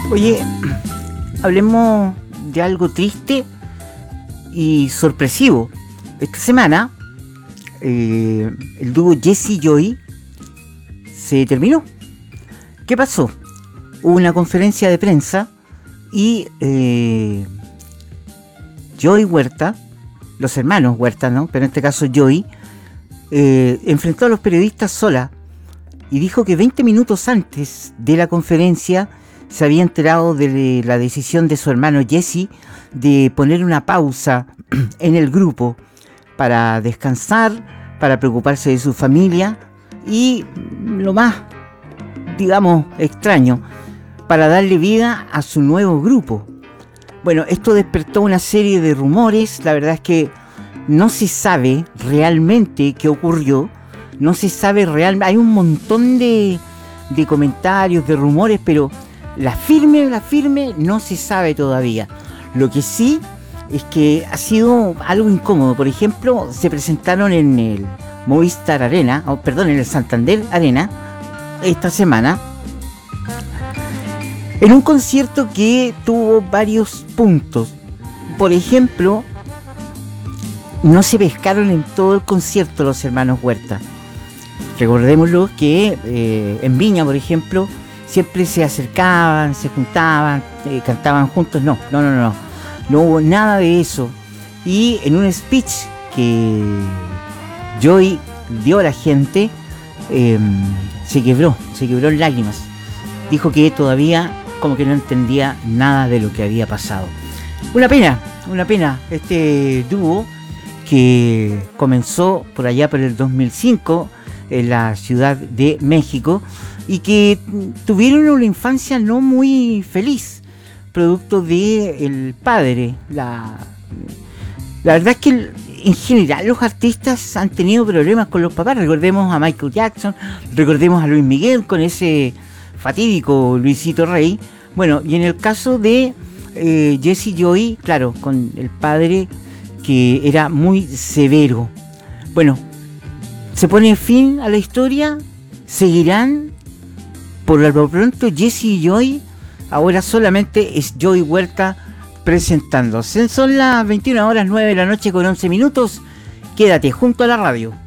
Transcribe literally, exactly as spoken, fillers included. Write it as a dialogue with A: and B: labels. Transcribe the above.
A: Oye, hablemos de algo triste y sorpresivo. Esta semana, eh, el dúo Jesse y Joy se terminó. ¿Qué pasó? Hubo una conferencia de prensa y eh, Joy Huerta, los hermanos Huerta, ¿no? Pero en este caso Joy, eh, enfrentó a los periodistas sola y dijo que veinte minutos antes de la conferencia se había enterado de la decisión de su hermano Jesse de poner una pausa en el grupo para descansar, para preocuparse de su familia y, lo más, digamos, extraño, para darle vida a su nuevo grupo. Bueno, esto despertó una serie de rumores. La verdad es que no se sabe realmente qué ocurrió, no se sabe realmente, hay un montón de, de comentarios, de rumores, pero la firme, la firme no se sabe todavía. Lo que sí es que ha sido algo incómodo. Por ejemplo, se presentaron en el Movistar Arena, oh, perdón, en el Santander Arena esta semana, en un concierto que tuvo varios puntos. Por ejemplo, no se pescaron en todo el concierto los hermanos Huerta. Recordémoslo que eh, en Viña, por ejemplo, siempre se acercaban, se juntaban, eh, cantaban juntos. No, no, no, no. No hubo nada de eso. Y en un speech que Joy dio a la gente, eh, se quebró, se quebró en lágrimas. Dijo que todavía como que no entendía nada de lo que había pasado. Una pena, una pena. Este dúo que comenzó por allá por el dos mil cinco en la Ciudad de México y que tuvieron una infancia no muy feliz, producto de el padre. La, la verdad es que en general los artistas han tenido problemas con los papás. Recordemos a Michael Jackson, recordemos a Luis Miguel con ese fatídico Luisito Rey. Bueno, y en el caso de eh, Jesse Joy, claro, con el padre que era muy severo. Bueno, se pone fin a la historia, seguirán. Por lo pronto, Jesse y Joy, ahora solamente es Joy Huerta presentándose. Son las veintiuna horas nueve de la noche con once minutos. Quédate junto a la radio.